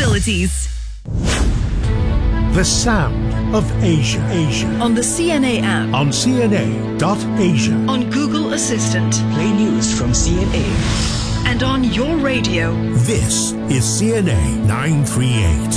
possibilities. The sound of Asia. On the CNA app. On CNA.Asia. On Google Assistant. Play news from CNA. And on your radio. This is CNA 938.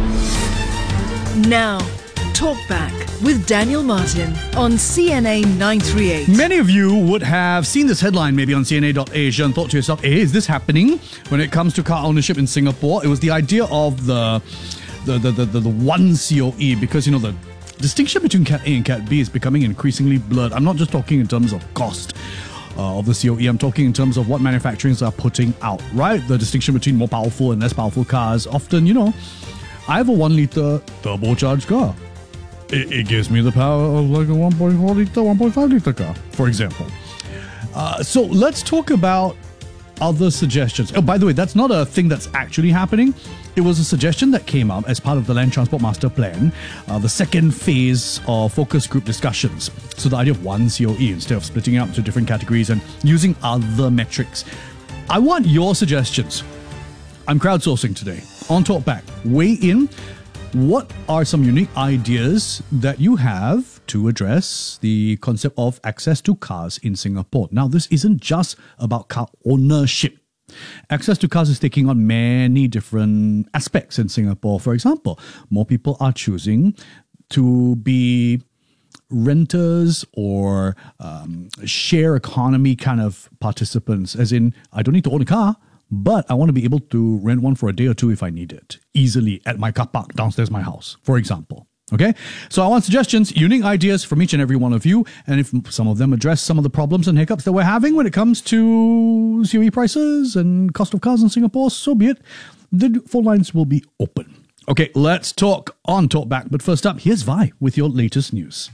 Now, Talk Back with Daniel Martin on CNA 938. Many of you would have seen this headline maybe on CNA.Asia and thought to yourself, hey, is this happening when it comes to car ownership in Singapore? It was the idea of the one COE, because, you know, the distinction between Cat A and Cat B is becoming increasingly blurred. I'm not just talking in terms of cost of the COE. I'm talking in terms of what manufacturers are putting out, right? The distinction between more powerful and less powerful cars. Often, you know, I have a 1 litre turbocharged car. It gives me the power of like a 1.4 litre, 1.5 litre car, for example. So let's talk about other suggestions. Oh, by the way, that's not a thing that's actually happening. It was a suggestion that came up as part of the Land Transport Master Plan, the second phase of focus group discussions. So the idea of one COE instead of splitting it up into different categories and using other metrics. I want your suggestions. I'm crowdsourcing today on Talkback. Weigh in. What are some unique ideas that you have to address the concept of access to cars in Singapore? Now, this isn't just about car ownership. Access to cars is taking on many different aspects in Singapore. For example, more people are choosing to be renters or share economy kind of participants, as in, I don't need to own a car, but I want to be able to rent one for a day or two if I need it, easily at my car park downstairs my house, for example. Okay? So I want suggestions, unique ideas from each and every one of you, and if some of them address some of the problems and hiccups that we're having when it comes to COE prices and cost of cars in Singapore, so be it. The phone lines will be open. Okay, let's talk on Talkback. But first up, here's Vi with your latest news.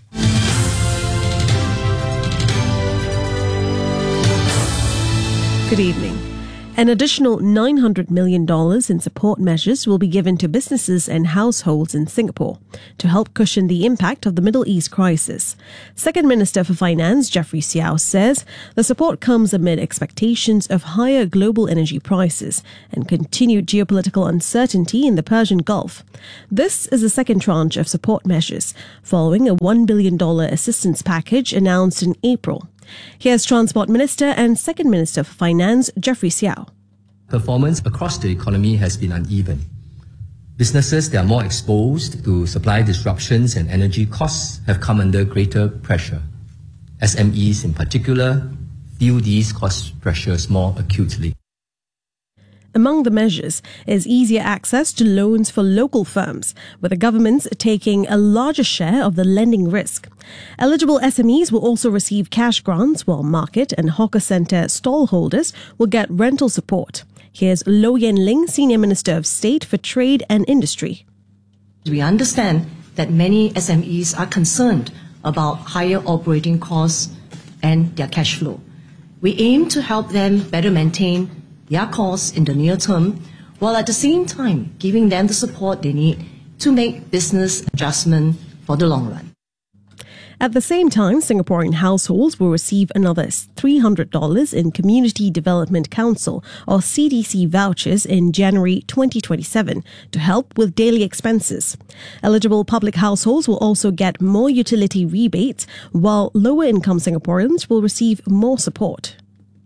Good evening. An additional $900 million in support measures will be given to businesses and households in Singapore to help cushion the impact of the Middle East crisis. Second Minister for Finance, Jeffrey Siao, says the support comes amid expectations of higher global energy prices and continued geopolitical uncertainty in the Persian Gulf. This is the second tranche of support measures, following a $1 billion assistance package announced in April. Here's Transport Minister and Second Minister for Finance, Jeffrey Siao. Performance across the economy has been uneven. Businesses that are more exposed to supply disruptions and energy costs have come under greater pressure. SMEs in particular feel these cost pressures more acutely. Among the measures is easier access to loans for local firms, with the governments taking a larger share of the lending risk. Eligible SMEs will also receive cash grants, while market and hawker centre stall holders will get rental support. Here's Low Yen Ling, Senior Minister of State for Trade and Industry. We understand that many SMEs are concerned about higher operating costs and their cash flow. We aim to help them better maintain their costs in the near term, while at the same time giving them the support they need to make business adjustment for the long run. At the same time, Singaporean households will receive another $300 in Community Development Council or CDC vouchers in January 2027 to help with daily expenses. Eligible public households will also get more utility rebates, while lower-income Singaporeans will receive more support.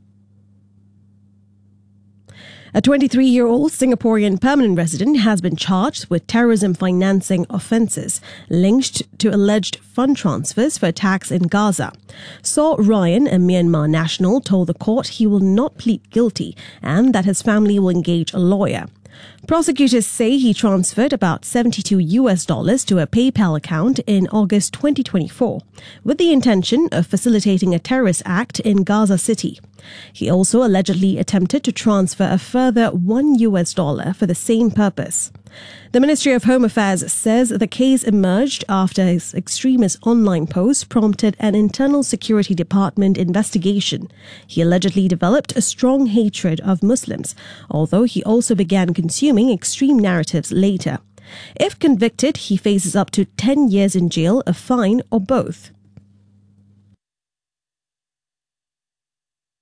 A 23-year-old Singaporean permanent resident has been charged with terrorism financing offences linked to alleged fund transfers for attacks in Gaza. Saw Ryan, a Myanmar national, told the court he will not plead guilty and that his family will engage a lawyer. Prosecutors say he transferred about $72 to a PayPal account in August 2024 with the intention of facilitating a terrorist act in Gaza City. He also allegedly attempted to transfer a further $1 for the same purpose. The Ministry of Home Affairs says the case emerged after his extremist online post prompted an internal security department investigation. He allegedly developed a strong hatred of Muslims, although he also began consuming extreme narratives later. If convicted, he faces up to 10 years in jail, a fine, or both.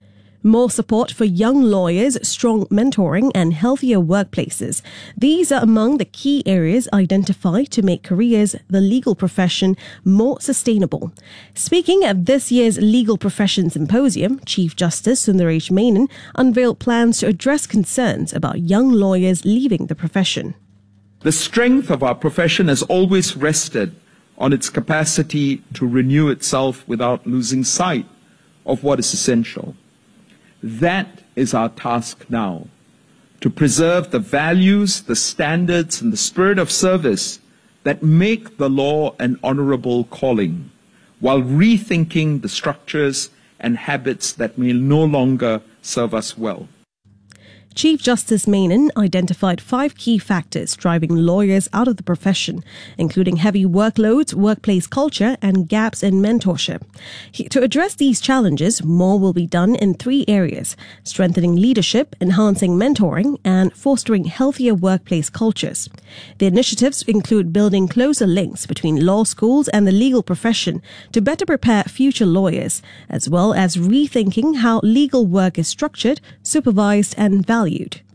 More support for young lawyers, strong mentoring, and healthier workplaces. These are among the key areas identified to make careers the legal profession more sustainable. Speaking at this year's Legal Profession Symposium, Chief Justice Sundaresh Menon unveiled plans to address concerns about young lawyers leaving the profession. The strength of our profession has always rested on its capacity to renew itself without losing sight of what is essential. That is our task now, to preserve the values, the standards, and the spirit of service that make the law an honorable calling, while rethinking the structures and habits that may no longer serve us well. Chief Justice Menon identified 5 key factors driving lawyers out of the profession, including heavy workloads, workplace culture, and gaps in mentorship. To address these challenges, more will be done in 3 areas: strengthening leadership, enhancing mentoring, and fostering healthier workplace cultures. The initiatives include building closer links between law schools and the legal profession to better prepare future lawyers, as well as rethinking how legal work is structured, supervised, and valued.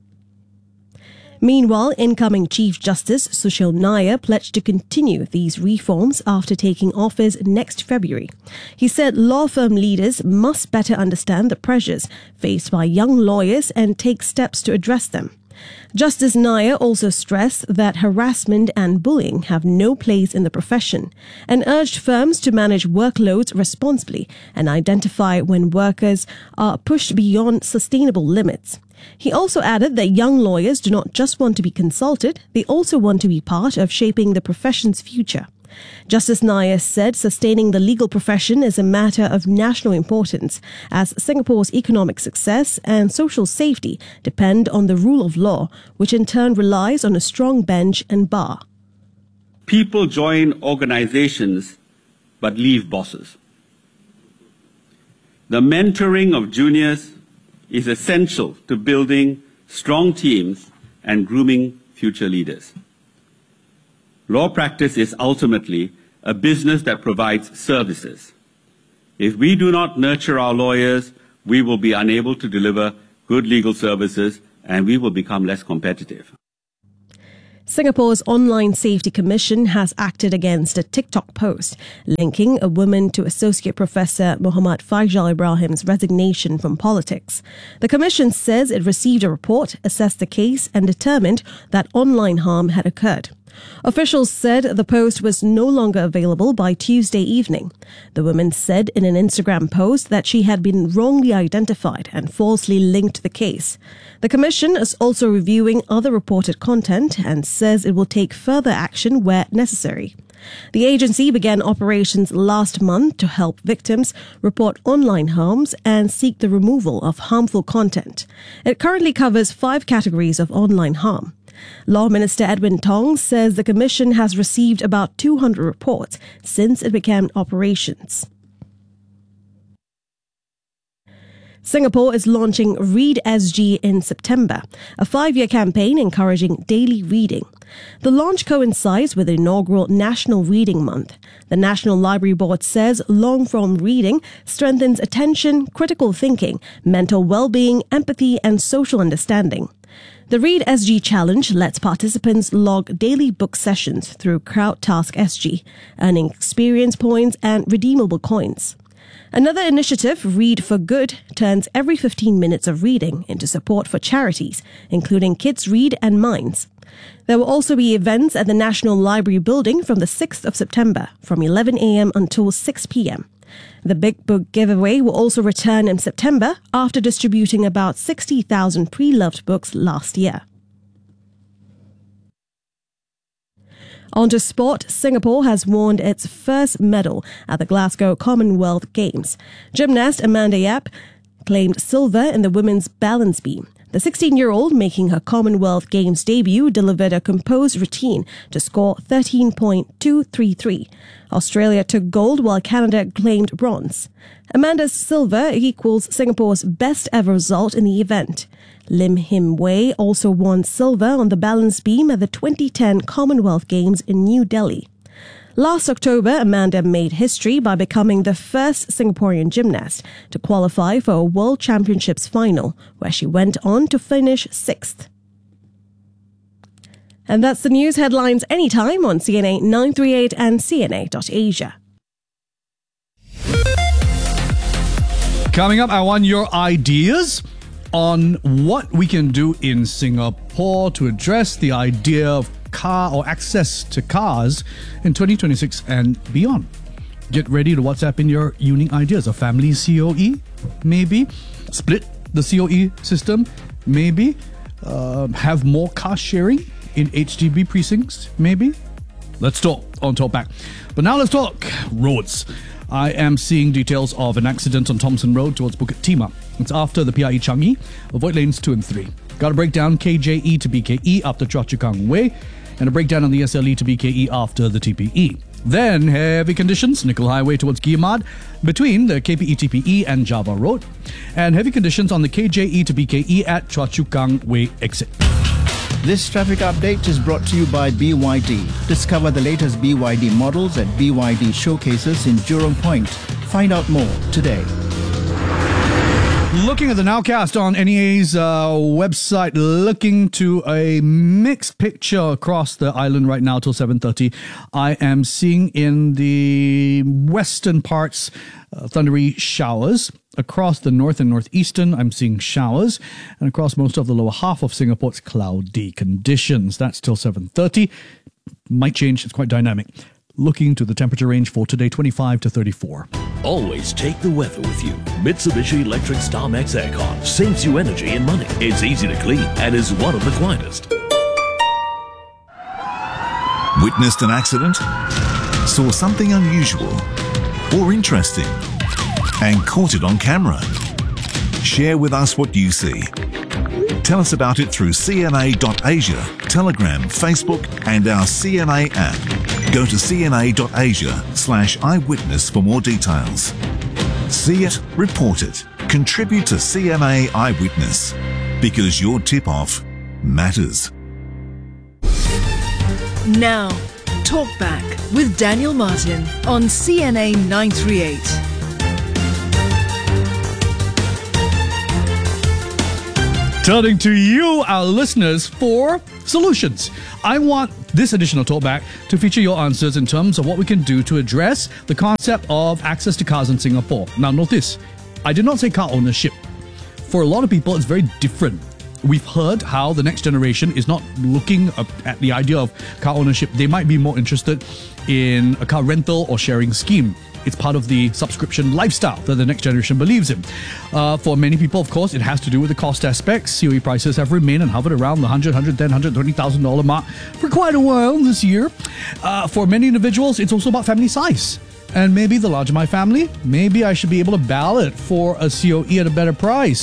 Meanwhile, incoming Chief Justice Sushil Nair pledged to continue these reforms after taking office next February. He said law firm leaders must better understand the pressures faced by young lawyers and take steps to address them. Justice Nair also stressed that harassment and bullying have no place in the profession and urged firms to manage workloads responsibly and identify when workers are pushed beyond sustainable limits. He also added that young lawyers do not just want to be consulted, they also want to be part of shaping the profession's future. Justice Nair said sustaining the legal profession is a matter of national importance, as Singapore's economic success and social safety depend on the rule of law, which in turn relies on a strong bench and bar. People join organizations but leave bosses. The mentoring of juniors is essential to building strong teams and grooming future leaders. Law practice is ultimately a business that provides services. If we do not nurture our lawyers, we will be unable to deliver good legal services and we will become less competitive. Singapore's Online Safety Commission has acted against a TikTok post linking a woman to Associate Professor Muhammad Faisal Ibrahim's resignation from politics. The Commission says it received a report, assessed the case, and determined that online harm had occurred. Officials said the post was no longer available by Tuesday evening. The woman said in an Instagram post that she had been wrongly identified and falsely linked to the case. The Commission is also reviewing other reported content and says it will take further action where necessary. The agency began operations last month to help victims report online harms and seek the removal of harmful content. It currently covers 5 categories of online harm. Law Minister Edwin Tong says the Commission has received about 200 reports since it began operations. Singapore is launching Read SG in September, a 5-year campaign encouraging daily reading. The launch coincides with the inaugural National Reading Month. The National Library Board says long-form reading strengthens attention, critical thinking, mental well-being, empathy, and social understanding. The Read SG Challenge lets participants log daily book sessions through CrowdTask SG, earning experience points and redeemable coins. Another initiative, Read for Good, turns every 15 minutes of reading into support for charities, including Kids Read and Minds. There will also be events at the National Library building from the 6th of September, from 11 a.m. until 6 p.m. The Big Book giveaway will also return in September after distributing about 60,000 pre-loved books last year. On to sport, Singapore has won its first medal at the Glasgow Commonwealth Games. Gymnast Amanda Yap claimed silver in the women's balance beam. The 16-year-old, making her Commonwealth Games debut, delivered a composed routine to score 13.233. Australia took gold while Canada claimed bronze. Amanda's silver equals Singapore's best ever result in the event. Lim Him Wei also won silver on the balance beam at the 2010 Commonwealth Games in New Delhi. Last October, Amanda made history by becoming the first Singaporean gymnast to qualify for a World Championships final, where she went on to finish 6th. And that's the news headlines anytime on CNA 938 and CNA.Asia. Coming up, I want your ideas on what we can do in Singapore to address the idea of car or access to cars in 2026 and beyond. Get ready to WhatsApp in your unique ideas. A family COE, maybe. Split the COE system, maybe. Have more car sharing in HDB precincts, maybe. Let's talk on Talkback. But now let's talk roads. I am seeing details of an accident on Thomson Road towards Bukit Timah. It's after the PIE Changi. Avoid lanes 2 and 3. Got a breakdown KJE to BKE after Choa Chu Kang Way, and a breakdown on the SLE to BKE after the TPE. Then heavy conditions, Nickel Highway towards Guillemard between the KPE TPE and Java Road, and heavy conditions on the KJE to BKE at Choa Chu Kang Way exit. This traffic update is brought to you by BYD. Discover the latest BYD models at BYD showcases in Jurong Point. Find out more today. Looking at the Nowcast on NEA's website, looking to a mixed picture across the island right now till 7:30. I am seeing in the western parts thundery showers. Across the north and northeastern, I'm seeing showers. And across most of the lower half of Singapore, it's cloudy conditions. That's till 7:30. Might change. It's quite dynamic. Looking to the temperature range for today, 25 to 34. Always take the weather with you. Mitsubishi Electric StarMax Aircon saves you energy and money. It's easy to clean and is one of the quietest. Witnessed an accident? Saw something unusual or interesting and caught it on camera? Share with us what you see. Tell us about it through CNA.Asia, Telegram, Facebook and our CNA app. Go to cna.asia/eyewitness for more details. See it, report it, contribute to CNA Eyewitness, because your tip-off matters. Now, Talkback with Daniel Martin on CNA 938. Turning to you, our listeners, for solutions. I want this additional Talkback to feature your answers in terms of what we can do to address the concept of access to cars in Singapore. Now, note this. I did not say car ownership. For a lot of people, it's very different. We've heard how the next generation is not looking at the idea of car ownership. They might be more interested in a car rental or sharing scheme. It's part of the subscription lifestyle that the next generation believes in. For many people, of course, it has to do with the cost aspects. COE prices have remained and hovered around the $100,000, $110,000, $120,000 mark for quite a while this year. For many individuals, it's also about family size. And maybe the larger my family, maybe I should be able to ballot for a COE at a better price.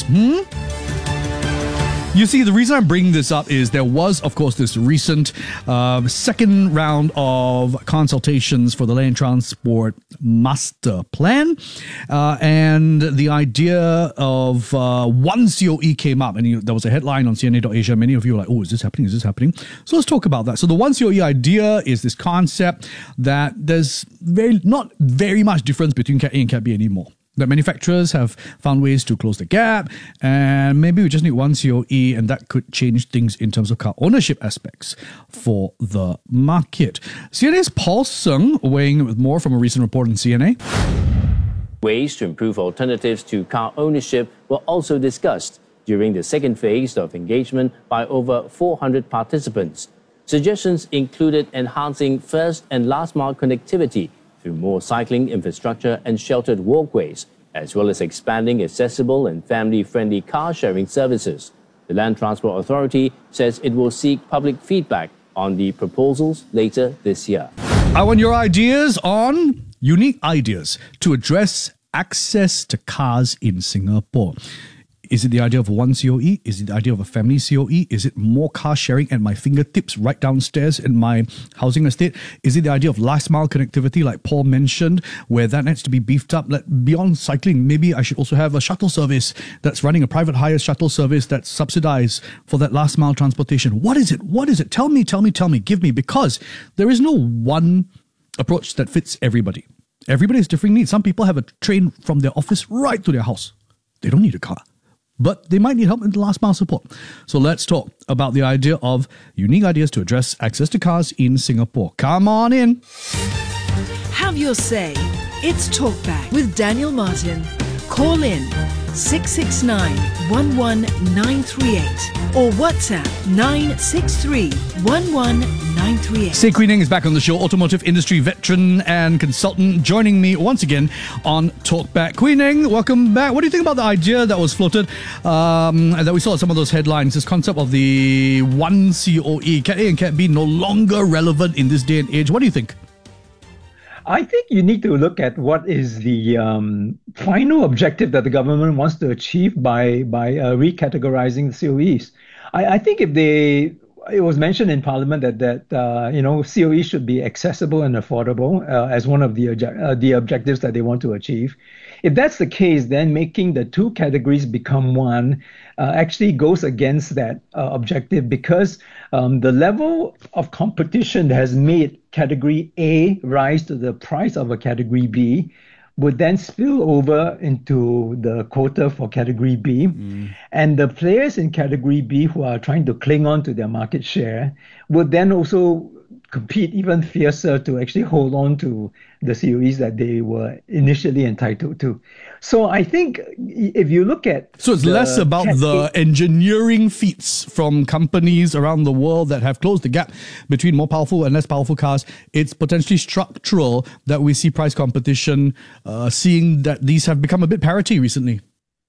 You see, the reason I'm bringing this up is there was, of course, this recent second round of consultations for the Land Transport Master Plan. And the idea of one COE came up, and there was a headline on CNA.Asia. Many of you were like, oh, is this happening? Is this happening? So let's talk about that. So the one COE idea is this concept that there's not very much difference between Cat A and Cat B anymore. That manufacturers have found ways to close the gap, and maybe we just need one COE, and that could change things in terms of car ownership aspects for the market. CNA's Paul Sung weighing in with more from a recent report on CNA. Ways to improve alternatives to car ownership were also discussed during the second phase of engagement by over 400 participants. Suggestions included enhancing first and last mile connectivity through more cycling infrastructure and sheltered walkways, as well as expanding accessible and family-friendly car-sharing services. The Land Transport Authority says it will seek public feedback on the proposals later this year. I want your ideas on unique ideas to address access to cars in Singapore. Is it the idea of one COE? Is it the idea of a family COE? Is it more car sharing at my fingertips right downstairs in my housing estate? Is it the idea of last mile connectivity like Paul mentioned, where that needs to be beefed up? Beyond cycling, maybe I should also have a shuttle service that's running, a private hire shuttle service that's subsidized for that last mile transportation. What is it? What is it? Tell me. Give me. Because there is no one approach that fits everybody. Everybody has differing needs. Some people have a train from their office right to their house. They don't need a car, but they might need help in the last mile support. So let's talk about the idea of unique ideas to address access to cars in Singapore. Come on in. Have your say. It's Talkback with Daniel Martin. Call in 669-11938 or WhatsApp 963-11938. Say Queen Eng is back on the show, automotive industry veteran and consultant, joining me once again on Talkback. Queen Eng, welcome back. What do you think about the idea that was floated, that we saw some of those headlines, this concept of the one COE, Cat A and Cat B, no longer relevant in this day and age? What do you think? I think you need to look at what is the final objective that the government wants to achieve by recategorizing the COEs. I think it was mentioned in Parliament that COE should be accessible and affordable as one of the objectives that they want to achieve. If that's the case, then making the two categories become one actually goes against that objective, because the level of competition that has made Category A rise to the price of a Category B would then spill over into the quota for Category B. And the players in Category B who are trying to cling on to their market share would then also compete even fiercer to actually hold on to the COEs that they were initially entitled to. So I think if you look at... So it's less about the engineering feats from companies around the world that have closed the gap between more powerful and less powerful cars. It's potentially structural that we see price competition, seeing that these have become a bit parity recently.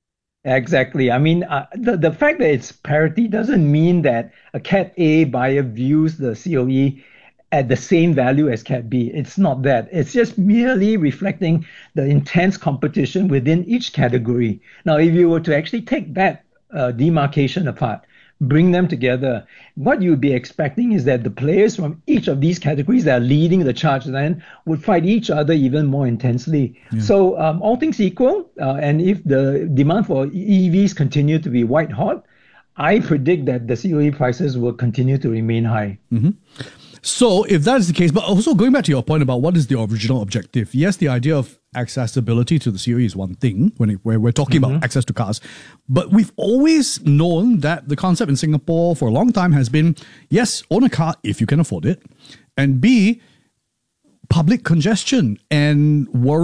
Exactly. I mean, the fact that it's parity doesn't mean that a Cat A buyer views the COE at the same value as Cat B. It's not that. It's just merely reflecting the intense competition within each category. Now, if you were to actually take that demarcation apart, bring them together, what you'd be expecting is that the players from each of these categories that are leading the charge then would fight each other even more intensely. Yeah. So all things equal, and if the demand for EVs continue to be white hot, I predict that the COE prices will continue to remain high. Mm-hmm. So if that is the case, but also going back to your point about what is the original objective, yes, the idea of accessibility to the COE is one thing when we're talking about access to cars, but we've always known that the concept in Singapore for a long time has been, yes, own a car if you can afford it, and B, public congestion and worry